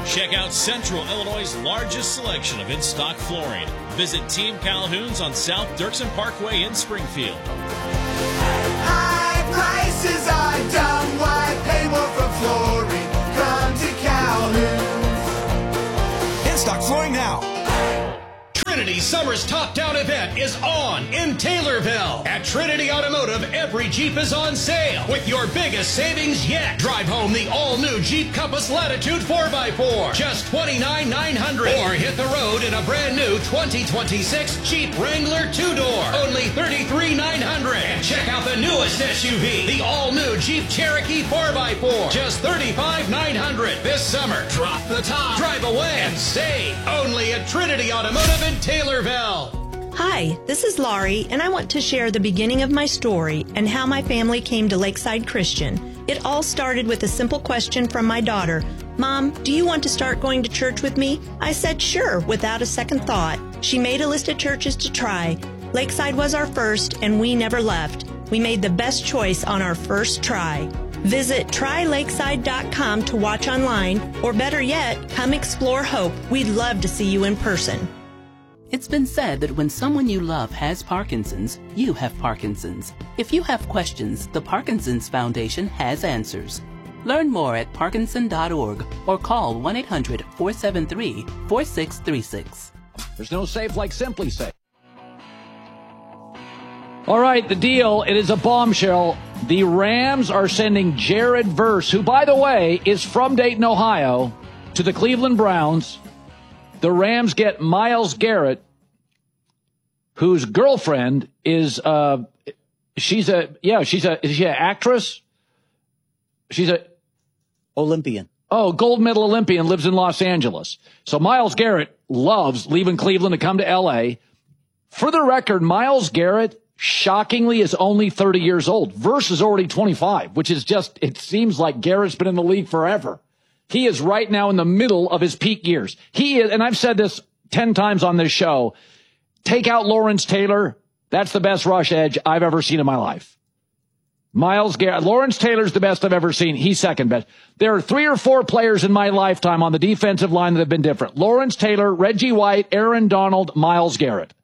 Check out Central Illinois' largest selection of in-stock flooring. Visit Team Calhoun's on South Dirksen Parkway in Springfield. High prices are dumb. Why pay more for flooring? Come to Calhoun's. In-stock flooring now. Trinity Summer's Top Down event is on in Taylorville. At Trinity Automotive, every Jeep is on sale with your biggest savings yet. Drive home the all-new Jeep Compass Latitude 4x4, just $29,900. Or hit the road in a brand-new 2026 Jeep Wrangler 2-door, only $33,900. And check out the newest SUV, the all-new Jeep Cherokee 4x4, just $35,900. This summer, drop the top, drive away, and save. Only at Trinity Automotive in Taylorville. Hi, this is Laurie, and I want to share the beginning of my story and how my family came to Lakeside Christian. It all started with a simple question from my daughter. Mom, do you want to start going to church with me? I said sure, without a second thought. She made a list of churches to try. Lakeside was our first, and we never left. We made the best choice on our first try. Visit trylakeside.com to watch online, or better yet, come explore Hope. We'd love to see you in person. It's been said that when someone you love has Parkinson's, you have Parkinson's. If you have questions, the Parkinson's Foundation has answers. Learn more at parkinson.org or call 1-800-473-4636. There's no safe like Simply Safe. All right, the deal, it is a bombshell. The Rams are sending Jared Verse, who, by the way, is from Dayton, Ohio, to the Cleveland Browns. The Rams get Myles Garrett, whose girlfriend is, is she an actress? She's a Olympian. Oh, gold medal Olympian, lives in Los Angeles. So Myles Garrett loves leaving Cleveland to come to L.A. For the record, Myles Garrett, shockingly, is only 30 years old. Verse is already 25, which is just, it seems like Garrett's been in the league forever. He is right now in the middle of his peak years. He is, and I've said this 10 times on this show, take out Lawrence Taylor. That's the best rush edge I've ever seen in my life. Myles Garrett, Lawrence Taylor's the best I've ever seen. He's second best. There are 3 or 4 players in my lifetime on the defensive line that have been different. Lawrence Taylor, Reggie White, Aaron Donald, Myles Garrett.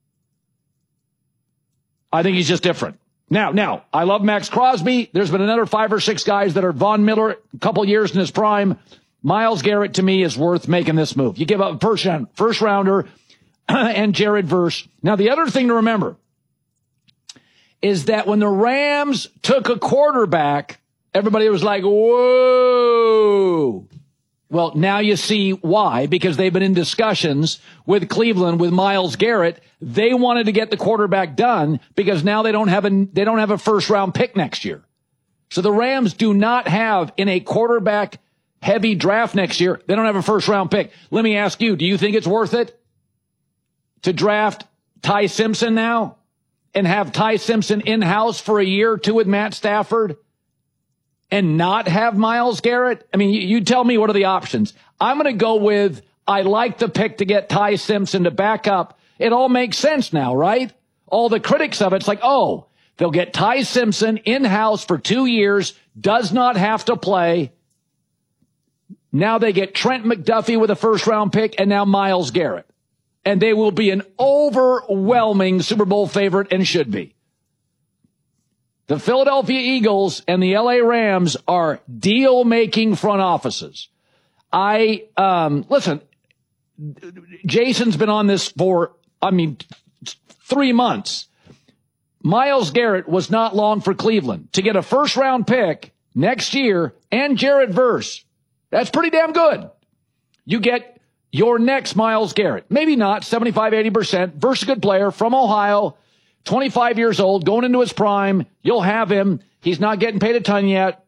I think he's just different. Now, I love Max Crosby. There's been another 5 or 6 guys that are Von Miller, a couple years in his prime. Myles Garrett, to me, is worth making this move. You give up a first rounder and Jared Verse. Now, the other thing to remember is that when the Rams took a quarterback, everybody was like, whoa. Well, now you see why, because they've been in discussions with Cleveland, with Myles Garrett. They wanted to get the quarterback done because now they don't have a first round pick next year. So the Rams do not have, in a quarterback heavy draft next year, they don't have a first round pick. Let me ask you, do you think it's worth it to draft Ty Simpson now and have Ty Simpson in-house for a year or two with Matt Stafford and not have Myles Garrett? I mean, you tell me, what are the options? I'm going to go with, I like the pick to get Ty Simpson to back up. It all makes sense now, right? All the critics of it's like, oh, they'll get Ty Simpson in-house for 2 years, does not have to play. Now they get Trent McDuffie with a first-round pick, and now Myles Garrett. And they will be an overwhelming Super Bowl favorite, and should be. The Philadelphia Eagles and the LA Rams are deal-making front offices. Listen, Jason's been on this for, 3 months. Myles Garrett was not long for Cleveland. To get a first-round pick next year and Jared Verse, that's pretty damn good. You get your next Myles Garrett. Maybe not, 75, 80%. Verse, a good player from Ohio, 25 years old, going into his prime. You'll have him. He's not getting paid a ton yet.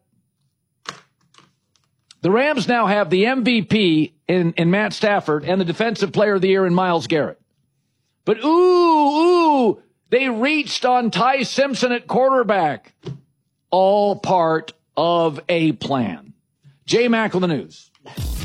The Rams now have the MVP in Matt Stafford and the Defensive Player of the Year in Myles Garrett. But, they reached on Ty Simpson at quarterback. All part of a plan. J. Mack on the news.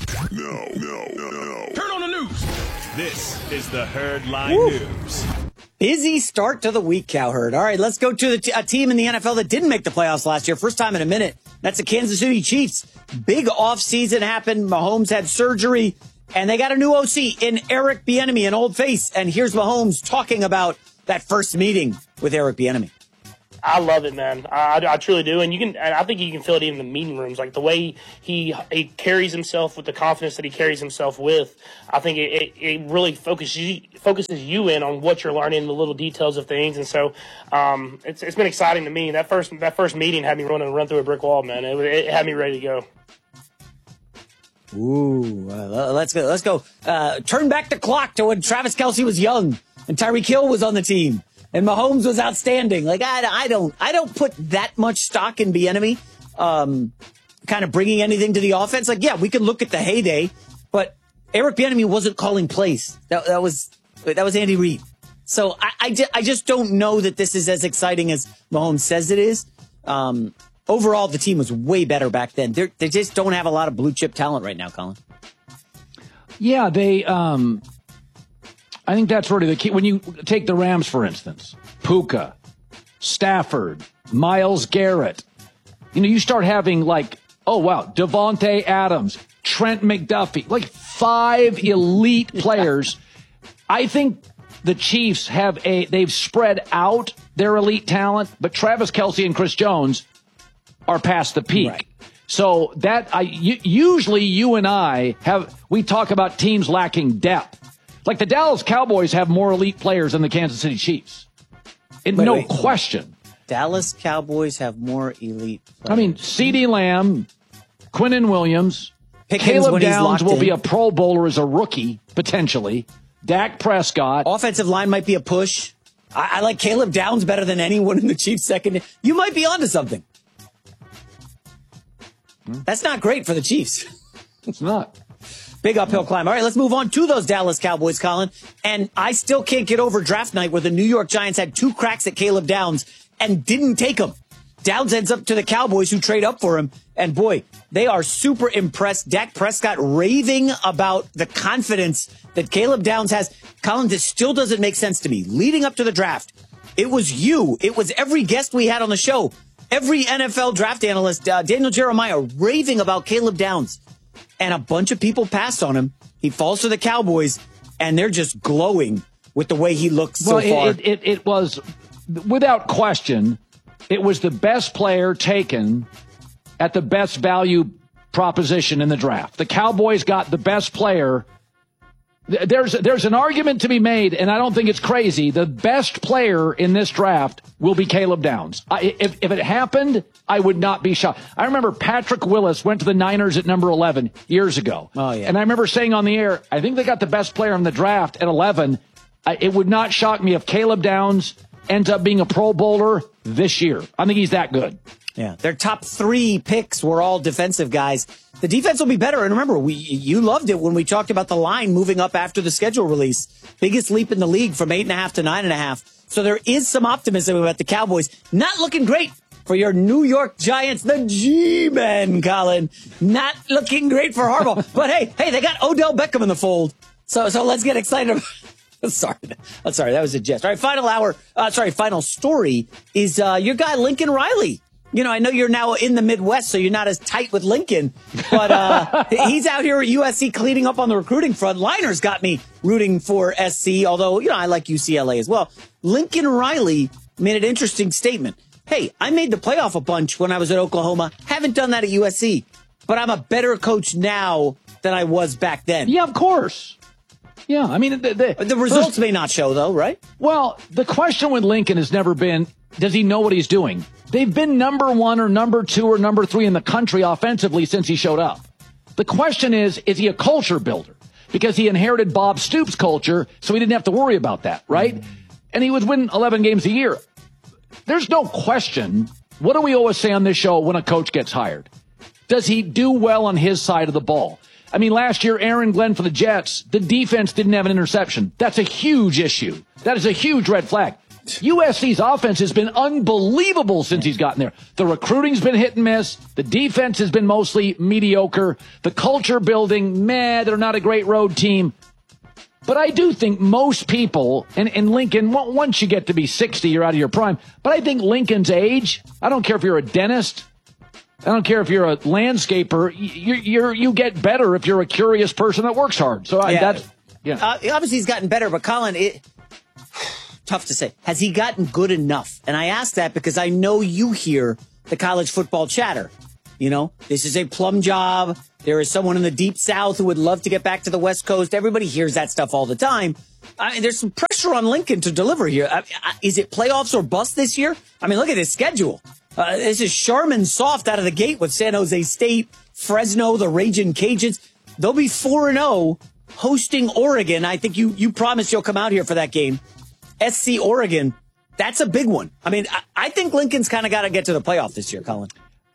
No. Turn on the news. This is the Herd Line News. Busy start to the week, Cowherd. All right, let's go to a team in the NFL that didn't make the playoffs last year. First time in a minute. That's the Kansas City Chiefs. Big offseason happened. Mahomes had surgery, and they got a new OC in Eric Bieniemy, an old face. And here's Mahomes talking about that first meeting with Eric Bieniemy. I love it, man. I truly do, and I think you can feel it even in the meeting rooms, like the way he carries himself with the confidence that he carries himself with. I think it really focuses you in on what you're learning, the little details of things, and so it's been exciting to me. That first meeting had me run through a brick wall, man. It had me ready to go. Ooh, let's go. Turn back the clock to when Travis Kelce was young and Tyreek Hill was on the team. And Mahomes was outstanding. Like I don't put that much stock in Bieniemy, kind of bringing anything to the offense. Like, yeah, we could look at the heyday, but Eric Bieniemy wasn't calling plays. That was Andy Reid. So I just don't know that this is as exciting as Mahomes says it is. Overall, the team was way better back then. They just don't have a lot of blue chip talent right now, Colin. Yeah, they. I think that's really the key. When you take the Rams, for instance, Puka, Stafford, Myles Garrett, you start having Devontae Adams, Trent McDuffie, like 5 elite players. I think the Chiefs they've spread out their elite talent, but Travis Kelce and Chris Jones are past the peak. Right. So usually you and I we talk about teams lacking depth. Like the Dallas Cowboys have more elite players than the Kansas City Chiefs. No question. Dallas Cowboys have more elite players. I mean, CeeDee Lamb, Quinnen Williams, Pickens, Caleb Downs will be a Pro Bowler as a rookie, potentially. Dak Prescott. Offensive line might be a push. I like Caleb Downs better than anyone in the Chiefs' second. You might be onto something. That's not great for the Chiefs. It's not. Big uphill climb. All right, let's move on to those Dallas Cowboys, Colin. And I still can't get over draft night where the New York Giants had 2 cracks at Caleb Downs and didn't take him. Downs ends up to the Cowboys who trade up for him. And boy, they are super impressed. Dak Prescott raving about the confidence that Caleb Downs has. Colin, this still doesn't make sense to me. Leading up to the draft, it was every guest we had on the show, every NFL draft analyst, Daniel Jeremiah, raving about Caleb Downs. And a bunch of people passed on him. He falls to the Cowboys, and they're just glowing with the way he looks so far. It was, without question, it was the best player taken at the best value proposition in the draft. The Cowboys got the best player. There's an argument to be made, and I don't think it's crazy. The best player in this draft will be Caleb Downs. If it happened, I would not be shocked. I remember Patrick Willis went to the Niners at number 11 years ago. Oh, yeah. And I remember saying on the air, I think they got the best player in the draft at 11. It would not shock me if Caleb Downs ends up being a Pro Bowler this year. I think he's that good. Yeah, their top 3 picks were all defensive guys. The defense will be better. And remember, you loved it when we talked about the line moving up after the schedule release. Biggest leap in the league from 8.5 to 9.5. So there is some optimism about the Cowboys. Not looking great for your New York Giants, the G-Men, Colin. Not looking great for Harbaugh. But hey, they got Odell Beckham in the fold. So let's get excited. Sorry, that was a jest. All right, final story is your guy Lincoln Riley. I know you're now in the Midwest, so you're not as tight with Lincoln, but he's out here at USC cleaning up on the recruiting front. Liners got me rooting for SC, although, I like UCLA as well. Lincoln Riley made an interesting statement. Hey, I made the playoff a bunch when I was at Oklahoma. Haven't done that at USC, but I'm a better coach now than I was back then. Yeah, of course. Yeah, I mean, the results may not show, though, right? Well, the question with Lincoln has never been, does he know what he's doing? They've been number 1 or number 2 or number 3 in the country offensively since he showed up. The question is he a culture builder? Because he inherited Bob Stoops' culture, so he didn't have to worry about that, right? And he was winning 11 games a year. There's no question. What do we always say on this show when a coach gets hired? Does he do well on his side of the ball? I mean, last year, Aaron Glenn for the Jets, the defense didn't have an interception. That's a huge issue. That is a huge red flag. USC's offense has been unbelievable since he's gotten there. The recruiting's been hit and miss. The defense has been mostly mediocre. The culture building, they're not a great road team. But I do think most people, and Lincoln, once you get to be 60, you're out of your prime. But I think Lincoln's age, I don't care if you're a dentist, I don't care if you're a landscaper, you get better if you're a curious person that works hard. So obviously he's gotten better, but Colin, tough to say. Has he gotten good enough? And I ask that because I know you hear the college football chatter. You know, this is a plum job. There is someone in the deep South who would love to get back to the West Coast. Everybody hears that stuff all the time. There's some pressure on Lincoln to deliver here. Is it playoffs or bust this year? I mean, look at his schedule. This is Sharman soft out of the gate with San Jose State, Fresno, the Raging Cajuns. They'll be 4-0 hosting Oregon. I think you promised you'll come out here for that game. SC Oregon, that's a big one. I mean, I think Lincoln's kind of got to get to the playoff this year, Colin.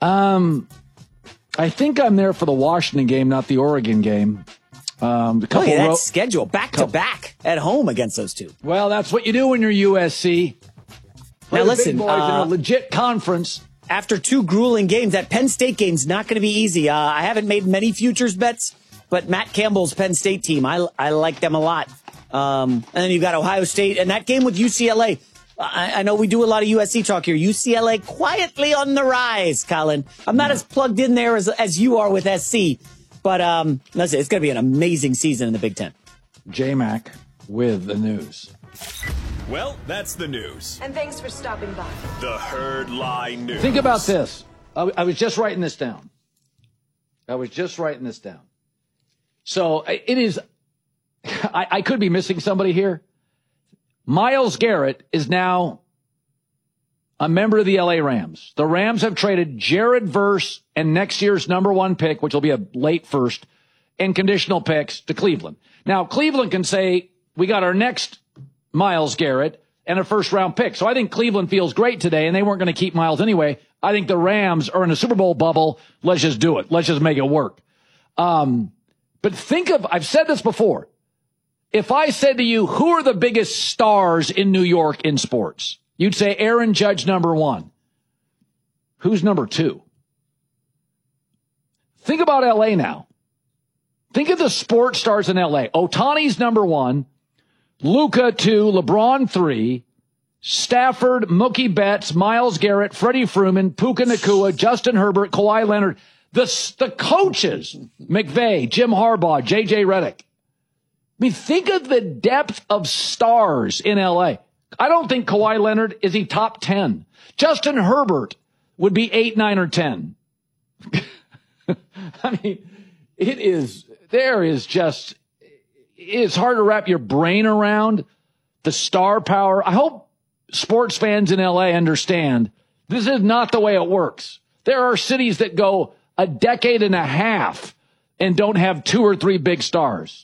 I think I'm there for the Washington game, not the Oregon game. Look at that schedule, back-to-back at home against those two. Well, that's what you do when you're USC. Now listen, big boys in a legit conference. After two grueling games, that Penn State game's not going to be easy. I haven't made many futures bets, but Matt Campbell's Penn State team, I like them a lot. And then you've got Ohio State, and that game with UCLA. I know we do a lot of USC talk here. UCLA quietly on the rise, Colin. I'm not as plugged in there as you are with SC, but listen, it's going to be an amazing season in the Big Ten. J-Mac with the news. Well, that's the news. And thanks for stopping by. The Herd Lie News. Think about this. I was just writing this down. So it is, I could be missing somebody here. Myles Garrett is now a member of the LA Rams. The Rams have traded Jared Verse and next year's number 1 pick, which will be a late first, and conditional picks to Cleveland. Now, Cleveland can say, we got our next Myles Garrett and a first-round pick. So I think Cleveland feels great today, and they weren't going to keep Myles anyway. I think the Rams are in a Super Bowl bubble. Let's just do it. Let's just make it work. But think of, I've said this before. If I said to you, who are the biggest stars in New York in sports? You'd say Aaron Judge, number 1. Who's number 2? Think about LA now. Think of the sports stars in LA. Ohtani's number 1. Luka 2. LeBron 3. Stafford, Mookie Betts, Myles Garrett, Freddie Freeman, Puka Nacua, Justin Herbert, Kawhi Leonard. The coaches, McVay, Jim Harbaugh, J.J. Redick. I mean, think of the depth of stars in L.A. I don't think Kawhi Leonard is he top 10. Justin Herbert would be 8, 9, or 10. I mean, it's hard to wrap your brain around the star power. I hope sports fans in L.A. understand this is not the way it works. There are cities that go a decade and a half and don't have 2 or 3 big stars.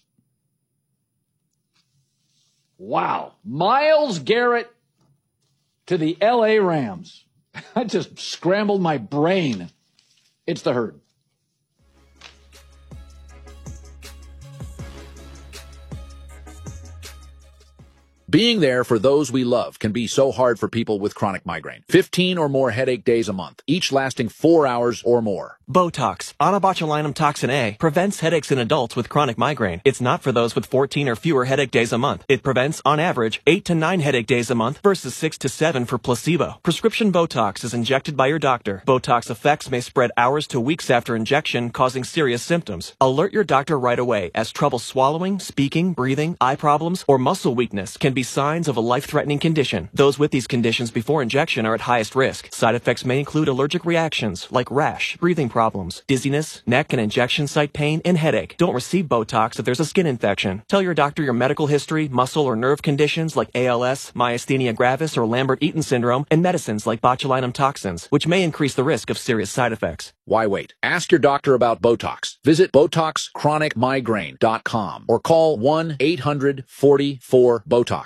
Wow. Myles Garrett to the L.A. Rams. I just scrambled my brain. It's the Herd. Being there for those we love can be so hard for people with chronic migraine. 15 or more headache days a month, each lasting 4 hours or more. Botox, onabotulinum toxin A, prevents headaches in adults with chronic migraine. It's not for those with 14 or fewer headache days a month. It prevents, on average, 8 to 9 headache days a month versus 6 to 7 for placebo. Prescription Botox is injected by your doctor. Botox effects may spread hours to weeks after injection, causing serious symptoms. Alert your doctor right away, as trouble swallowing, speaking, breathing, eye problems, or muscle weakness can be signs of a life-threatening condition. Those with these conditions before injection are at highest risk. Side effects may include allergic reactions like rash, breathing problems, dizziness, neck and injection site pain, and headache. Don't receive Botox if there's a skin infection. Tell your doctor your medical history, muscle or nerve conditions like ALS, myasthenia gravis, or Lambert-Eaton syndrome, and medicines like botulinum toxins, which may increase the risk of serious side effects. Why wait? Ask your doctor about Botox. Visit BotoxChronicMigraine.com or call 1-800-44-BOTOX.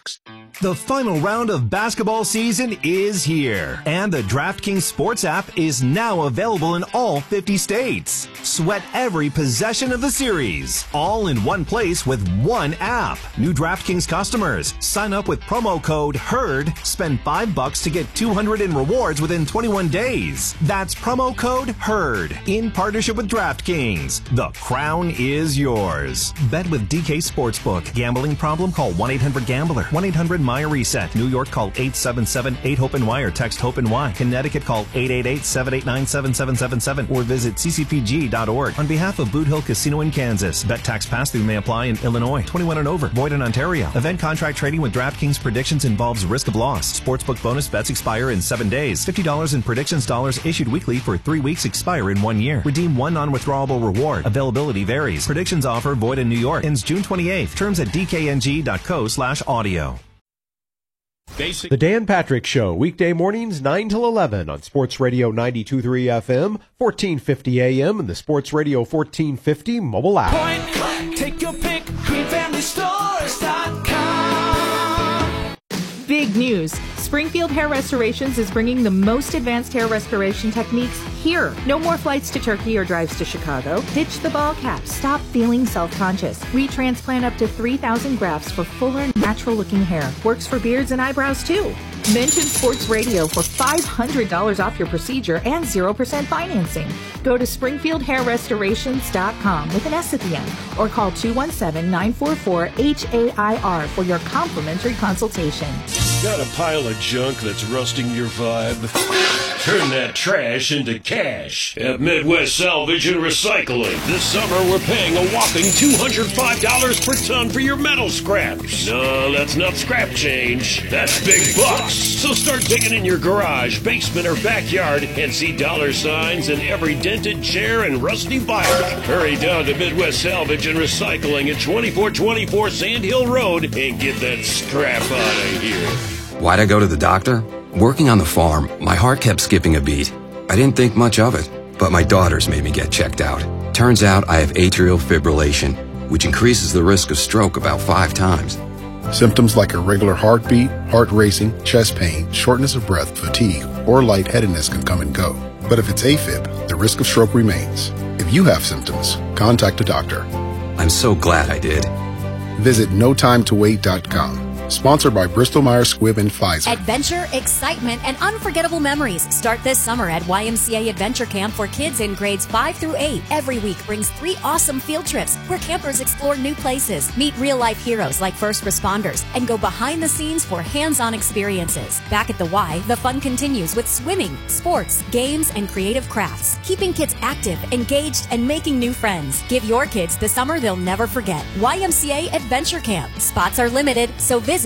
The final round of basketball season is here, and the DraftKings Sports app is now available in all 50 states. Sweat every possession of the series, all in one place with one app. New DraftKings customers, sign up with promo code HERD, spend $5 to get $200 in rewards within 21 days. That's promo code HERD, in partnership with DraftKings. The crown is yours. Bet with DK Sportsbook. Gambling problem? Call 1-800-GAMBLER. 1-800-MY Reset. New York, call 877-8-HOPE-NY or text HOPE-NY. Connecticut, call 888-789-7777 or visit ccpg.org. On behalf of Boot Hill Casino in Kansas, bet tax pass-through may apply in Illinois. 21 and over. Void in Ontario. Event contract trading with DraftKings predictions involves risk of loss. Sportsbook bonus bets expire in 7 days. $50 in predictions dollars issued weekly for 3 weeks, expire in 1 year. Redeem one non-withdrawable reward. Availability varies. Predictions offer void in New York. Ends June 28th. Terms at dkng.co/audio. The Dan Patrick Show, weekday mornings 9 till 11 on Sports Radio 92.3 FM, 1450 AM, and the Sports Radio 1450 mobile app. Point blank, take your pick, greenfamilystores.com. Big news. Springfield Hair Restorations is bringing the most advanced hair restoration techniques here. No more flights to Turkey or drives to Chicago. Ditch the ball cap. Stop feeling self-conscious. Retransplant up to 3,000 grafts for fuller, natural-looking hair. Works for beards and eyebrows, too. Mention Sports Radio for $500 off your procedure and 0% financing. Go to SpringfieldHairRestorations.com with an S at the end or call 217-944-HAIR for your complimentary consultation. Got a pile of junk that's rusting your vibe? Turn that trash into cash at Midwest Salvage and Recycling. This summer, we're paying a whopping $205 per ton for your metal scraps. No, that's not scrap change. That's big bucks. So start digging in your garage, basement, or backyard and see dollar signs in every dented chair and rusty bike. Hurry down to Midwest Salvage and Recycling at 2424 Sand Hill Road and get that scrap out of here. Why'd I go to the doctor? Working on the farm, my heart kept skipping a beat. I didn't think much of it, but my daughters made me get checked out. Turns out I have atrial fibrillation, which increases the risk of stroke about 5 times. Symptoms like irregular heartbeat, heart racing, chest pain, shortness of breath, fatigue, or lightheadedness can come and go. But if it's AFib, the risk of stroke remains. If you have symptoms, contact a doctor. I'm so glad I did. Visit notimetowait.com. Sponsored by Bristol-Myers Squibb and Pfizer. Adventure, excitement, and unforgettable memories start this summer at YMCA Adventure Camp for kids in grades 5 through 8. Every week brings 3 awesome field trips where campers explore new places, meet real-life heroes like first responders, and go behind the scenes for hands-on experiences. Back at the Y, the fun continues with swimming, sports, games, and creative crafts, keeping kids active, engaged, and making new friends. Give your kids the summer they'll never forget. YMCA Adventure Camp. Spots are limited, so visit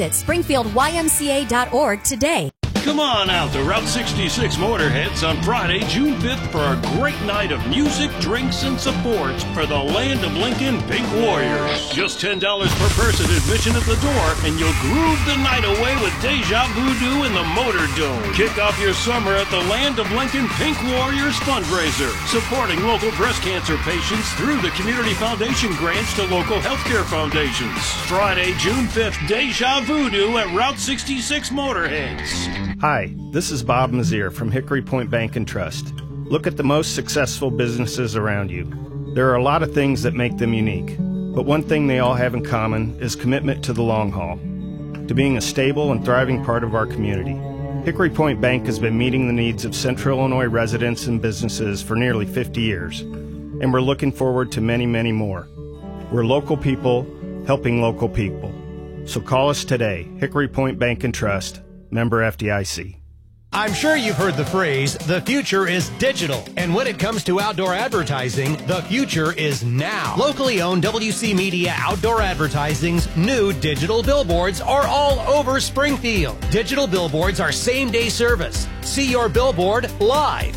SpringfieldYMCA.org today. Come on out to Route 66 Motorheads on Friday, June 5th for a great night of music, drinks, and support for the Land of Lincoln Pink Warriors. Just $10 per person admission at the door, and you'll groove the night away with Deja Voodoo and the Motor Dome. Kick off your summer at the Land of Lincoln Pink Warriors fundraiser, supporting local breast cancer patients through the Community Foundation grants to local healthcare foundations. Friday, June 5th, Deja Voodoo at Route 66 Motorheads. Hi, this is Bob Mazier from Hickory Point Bank and Trust. Look at the most successful businesses around you. There are a lot of things that make them unique, but one thing they all have in common is commitment to the long haul, to being a stable and thriving part of our community. Hickory Point Bank has been meeting the needs of Central Illinois residents and businesses for nearly 50 years, and we're looking forward to many, many more. We're local people helping local people. So call us today, Hickory Point Bank and Trust, member FDIC. I'm sure you've heard the phrase, the future is digital. And when it comes to outdoor advertising, the future is now. Locally owned WC Media Outdoor Advertising's new digital billboards are all over Springfield. Digital billboards are same-day service. See your billboard live,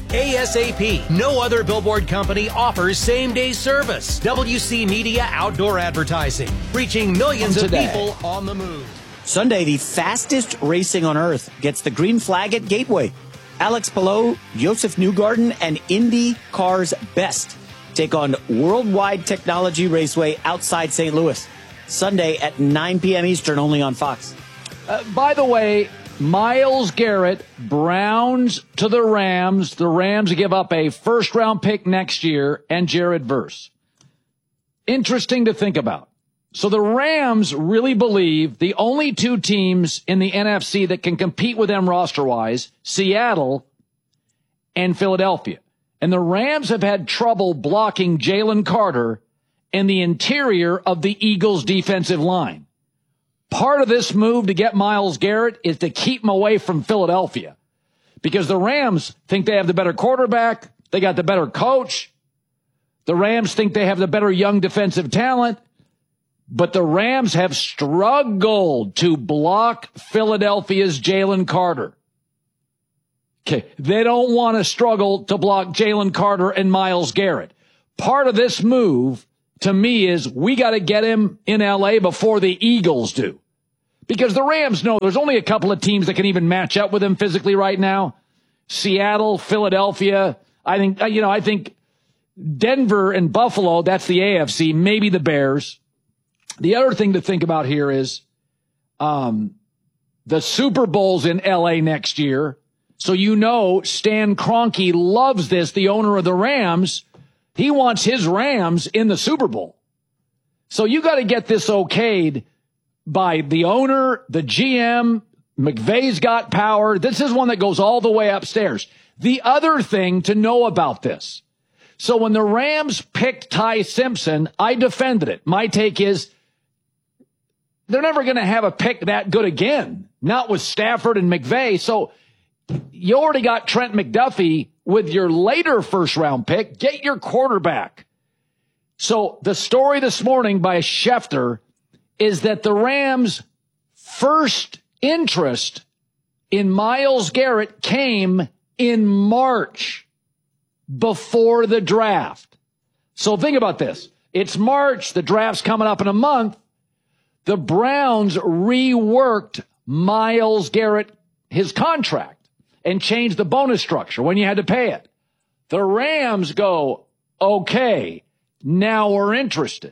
ASAP. No other billboard company offers same-day service. WC Media Outdoor Advertising, reaching millions of people on the move. Sunday, the fastest racing on Earth gets the green flag at Gateway. Alex Palou, Joseph Newgarden, and IndyCar's best take on Worldwide Technology Raceway outside St. Louis. Sunday at 9 p.m. Eastern, only on Fox. By the way, Myles Garrett, Browns to the Rams. The Rams give up a first-round pick next year and Jared Verse. Interesting to think about. So the Rams really believe the only two teams in the NFC that can compete with them roster-wise, Seattle and Philadelphia. And the Rams have had trouble blocking Jalen Carter in the interior of the Eagles' defensive line. Part of this move to get Myles Garrett is to keep him away from Philadelphia because the Rams think they have the better quarterback. They got the better coach. The Rams think they have the better young defensive talent, but the Rams have struggled to block Philadelphia's Jalen Carter. Okay, they don't want to struggle to block Jalen Carter and Myles Garrett. Part of this move, to me, is we got to get him in L.A. before the Eagles do. Because the Rams know there's only a couple of teams that can even match up with him physically right now. Seattle, Philadelphia. I think Denver and Buffalo, that's the AFC, maybe the Bears. The other thing to think about here is the Super Bowl's in L.A. next year. So you know Stan Kroenke loves this, the owner of the Rams. He wants his Rams in the Super Bowl. So you got to get this okayed by the owner, the GM. McVay's got power. This is one that goes all the way upstairs. The other thing to know about this. So when the Rams picked Ty Simpson, I defended it. My take is they're never going to have a pick that good again, not with Stafford and McVay. So you already got Trent McDuffie with your later first-round pick. Get your quarterback. So the story this morning by Schefter is that the Rams' first interest in Myles Garrett came in March before the draft. So think about this. It's March. The draft's coming up in a month. The Browns reworked Myles Garrett, his contract, and changed the bonus structure when you had to pay it. The Rams go, okay, now we're interested.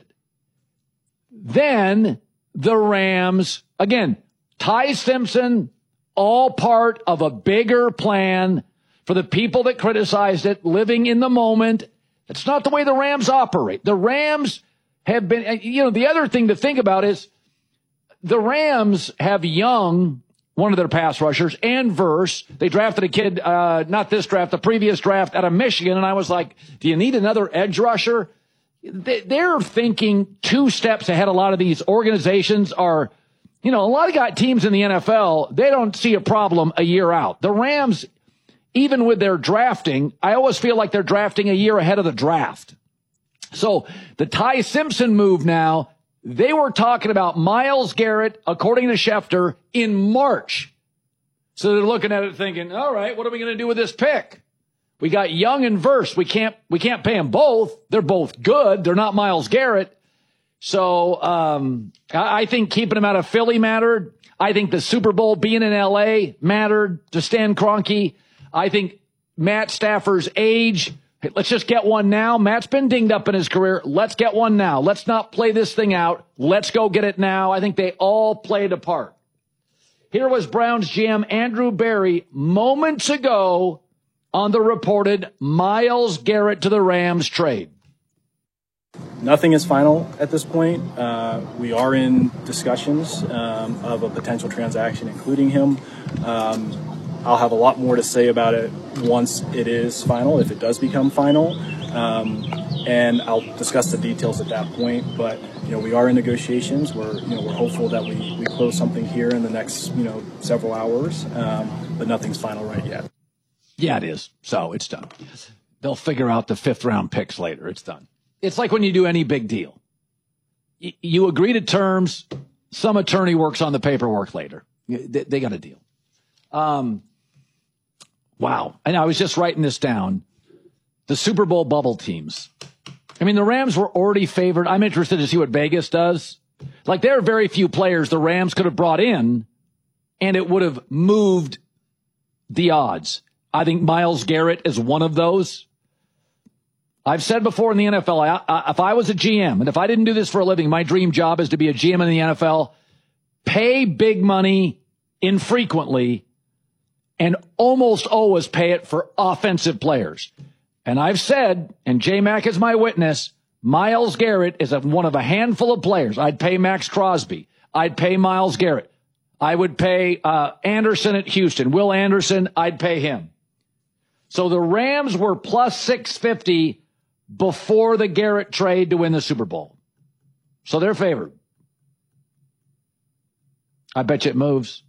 Then the Rams, again, Ty Simpson, all part of a bigger plan for the people that criticized it, living in the moment. It's not the way the Rams operate. The Rams have been, the other thing to think about is the Rams have Young, one of their pass rushers, and Verse. They drafted a kid, not this draft, the previous draft out of Michigan. And I was like, do you need another edge rusher? They're thinking two steps ahead. A lot of these organizations are, a lot of teams in the NFL, they don't see a problem a year out. The Rams, even with their drafting, I always feel like they're drafting a year ahead of the draft. So the Ty Simpson move now, they were talking about Myles Garrett, according to Schefter, in March. So they're looking at it thinking, all right, what are we going to do with this pick? We got Young and Verse. We can't pay them both. They're both good. They're not Myles Garrett. So I think keeping him out of Philly mattered. I think the Super Bowl being in L.A. mattered to Stan Kroenke. I think Matt Stafford's age. Let's just get one now. Matt's been dinged up in his career. Let's get one now. Let's not play this thing out. Let's go get it now. I think they all played a part. Here was Browns GM Andrew Berry moments ago on the reported Myles Garrett to the Rams trade. Nothing is final at this point. We are in discussions of a potential transaction, including him. I'll have a lot more to say about it once it is final, if it does become final. And I'll discuss the details at that point. But, we are in negotiations. We're hopeful that we close something here in the next, several hours. But nothing's final right yet. Yeah, it is. So it's done. They'll figure out the 5th round picks later. It's done. It's like when you do any big deal. You agree to terms. Some attorney works on the paperwork later. They got a deal. Wow. And I was just writing this down. The Super Bowl bubble teams. I mean, the Rams were already favored. I'm interested to see what Vegas does. Like, there are very few players the Rams could have brought in, and it would have moved the odds. I think Myles Garrett is one of those. I've said before in the NFL, if I was a GM, and if I didn't do this for a living, my dream job is to be a GM in the NFL. Pay big money infrequently and almost always pay it for offensive players. And I've said, and J-Mac is my witness, Myles Garrett is one of a handful of players. I'd pay Max Crosby. I'd pay Myles Garrett. I would pay Anderson at Houston. Will Anderson, I'd pay him. So the Rams were plus 650 before the Garrett trade to win the Super Bowl. So they're favored. I bet you it moves.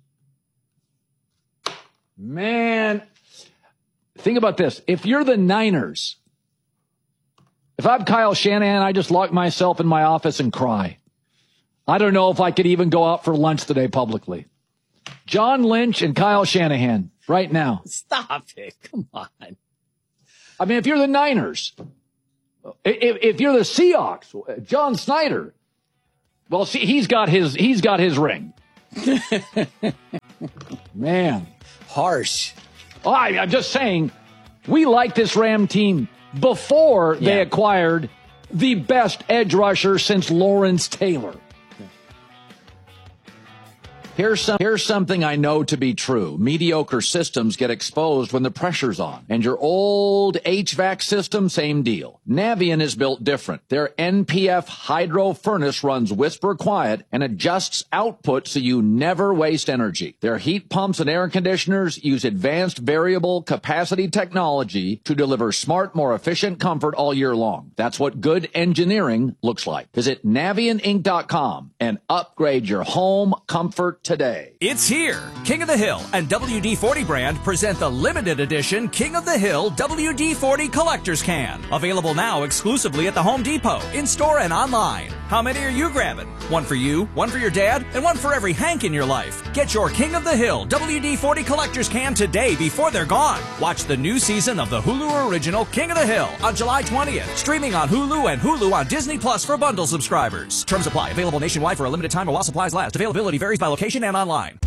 Man, think about this. If you're the Niners, if I'm Kyle Shanahan, I just lock myself in my office and cry. I don't know if I could even go out for lunch today publicly. John Lynch and Kyle Shanahan right now. Stop it. Come on. I mean, if you're the Niners, if you're the Seahawks, John Snyder, well, see, he's got his ring. Man. Harsh. Oh, I'm just saying, we like this Ram team before they acquired the best edge rusher since Lawrence Taylor. Here's something I know to be true. Mediocre systems get exposed when the pressure's on. And your old HVAC system, same deal. Navien is built different. Their NPF hydro furnace runs whisper quiet and adjusts output so you never waste energy. Their heat pumps and air conditioners use advanced variable capacity technology to deliver smart, more efficient comfort all year long. That's what good engineering looks like. Visit NavienInc.com and upgrade your home comfort today. It's here. King of the Hill and WD-40 brand present the limited edition King of the Hill WD-40 Collector's Can. Available now exclusively at the Home Depot, in-store and online. How many are you grabbing? One for you, one for your dad, and one for every Hank in your life. Get your King of the Hill WD-40 Collector's Can today before they're gone. Watch the new season of the Hulu original King of the Hill on July 20th. Streaming on Hulu and Hulu on Disney Plus for bundle subscribers. Terms apply. Available nationwide for a limited time while supplies last. Availability varies by location and online.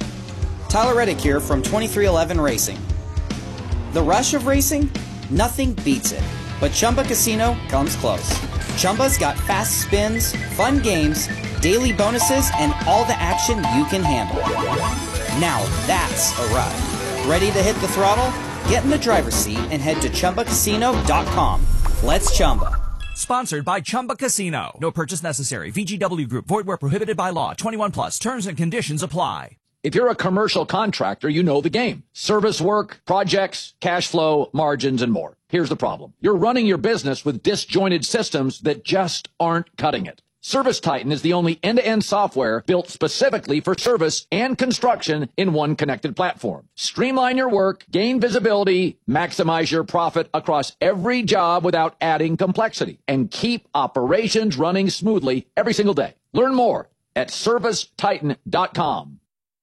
Tyler Reddick here from 2311 Racing. The rush of racing? Nothing beats it. But Chumba Casino comes close. Chumba's got fast spins, fun games, daily bonuses, and all the action you can handle. Now that's a ride. Ready to hit the throttle? Get in the driver's seat and head to ChumbaCasino.com. Let's Chumba. Sponsored by Chumba Casino. No purchase necessary. VGW Group. Void where prohibited by law. 21 plus. Terms and conditions apply. If you're a commercial contractor, you know the game. Service work, projects, cash flow, margins, and more. Here's the problem. You're running your business with disjointed systems that just aren't cutting it. ServiceTitan is the only end-to-end software built specifically for service and construction in one connected platform. Streamline your work, gain visibility, maximize your profit across every job without adding complexity, and keep operations running smoothly every single day. Learn more at ServiceTitan.com.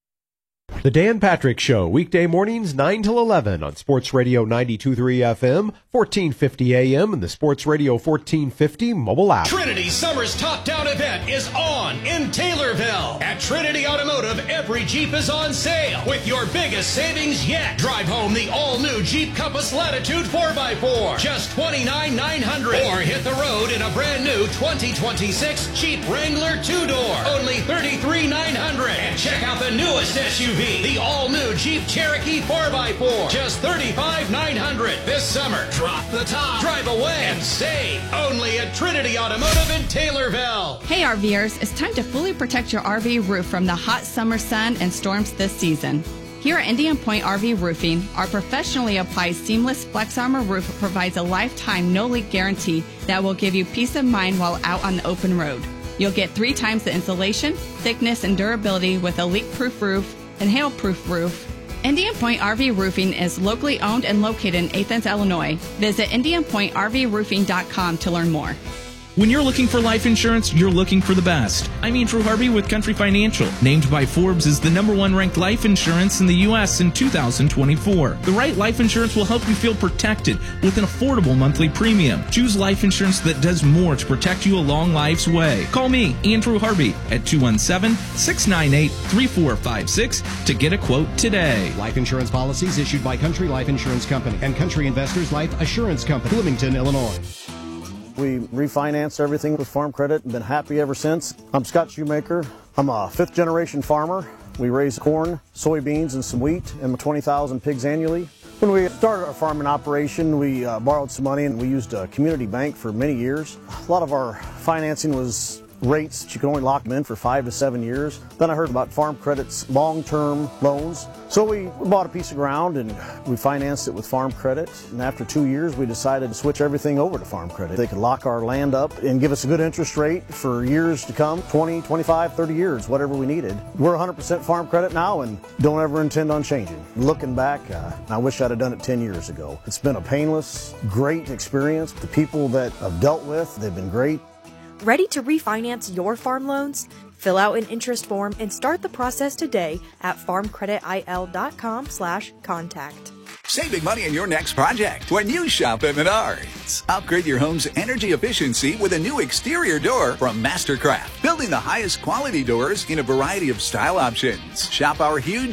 The Dan Patrick Show, weekday mornings 9 till 11 on Sports Radio 92.3 FM, 1450 AM, and the Sports Radio 1450 mobile app. Trinity Summer's Top Down event is on in Taylorville. At Trinity Automotive, every Jeep is on sale with your biggest savings yet. Drive home the all-new Jeep Compass Latitude 4x4, just $29,900. Or hit the road in a brand new 2026 Jeep Wrangler 2-door, only $33,900. And check out the newest SUV, the all-new Jeep Cherokee 4x4, just $35,900. This summer, drop the top, drive away, and save. Only at Trinity Automotive in Taylorville. Hey RVers, it's time to fully protect your RV roof from the hot summer sun and storms this season. Here at Indian Point RV Roofing, our professionally applied seamless Flex Armor roof provides a lifetime no-leak guarantee that will give you peace of mind while out on the open road. You'll get 3 times the insulation, thickness, and durability with a leak-proof roof and hail-proof roof. Indian Point RV Roofing is locally owned and located in Athens, Illinois. Visit IndianPointRVRoofing.com to learn more. When you're looking for life insurance, you're looking for the best. I'm Andrew Harvey with Country Financial, named by Forbes as the #1 ranked life insurance in the U.S. in 2024. The right life insurance will help you feel protected with an affordable monthly premium. Choose life insurance that does more to protect you along life's way. Call me, Andrew Harvey, at 217-698-3456 to get a quote today. Life insurance policies issued by Country Life Insurance Company and Country Investors Life Assurance Company, Bloomington, Illinois. We refinanced everything with Farm Credit and been happy ever since. I'm Scott Shoemaker. I'm a 5th-generation farmer. We raise corn, soybeans, and some wheat, and 20,000 pigs annually. When we started our farming operation, we borrowed some money and we used a community bank for many years. A lot of our financing was rates that you can only lock them in for 5 to 7 years. Then I heard about Farm Credit's long-term loans. So we bought a piece of ground and we financed it with Farm Credit. And after 2 years, we decided to switch everything over to Farm Credit. They could lock our land up and give us a good interest rate for years to come, 20, 25, 30 years, whatever we needed. We're 100% Farm Credit now and don't ever intend on changing. Looking back, I wish I'd have done it 10 years ago. It's been a painless, great experience. The people that I've dealt with, they've been great. Ready to refinance your farm loans? Fill out an interest form and start the process today at farmcreditil.com/contact. Saving money on your next project when you shop at Menards. Upgrade your home's energy efficiency with a new exterior door from Mastercraft. Building the highest quality doors in a variety of style options. Shop our huge